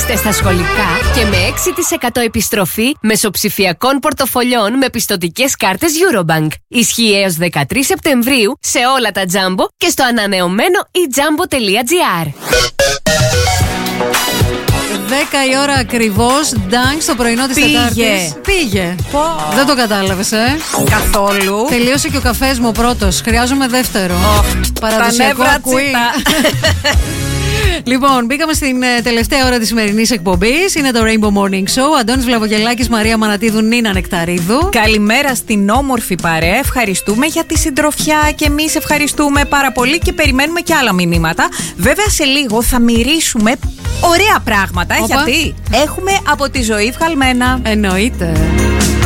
μπούστες στα σχολικά και με 6% επιστροφή μεσοψηφιακών πορτοφολιών με πιστωτικές κάρτες Eurobank. Ισχύει έως 13 Σεπτεμβρίου σε όλα τα Jumbo και στο ανανεωμένο ejumbo.gr. 10 η ώρα ακριβώς, Dunk στο πρωινό της Τετάρτης. Πήγε. Δεν το κατάλαβες, Καθόλου. Τελείωσε και ο καφές μου ο πρώτος. Χρειάζομαι δεύτερο. Παραδοσιακό ακούει. Λοιπόν, μπήκαμε στην τελευταία ώρα της σημερινής εκπομπής. Είναι το Rainbow Morning Show. Αντώνης Βλαβογελάκης, Μαρία Μανατίδου, Νίνα Νεκταρίδου. Καλημέρα στην όμορφη παρέα. Ευχαριστούμε για τη συντροφιά και εμείς ευχαριστούμε πάρα πολύ και περιμένουμε και άλλα μηνύματα. Βέβαια, σε λίγο θα μυρίσουμε ωραία πράγματα. Γιατί έχουμε από τη ζωή βγαλμένα. Εννοείται.